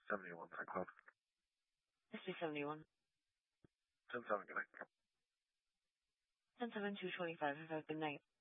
71 St. Cloud. SB71. 10-7, good night. 10-7, 225, have a good night.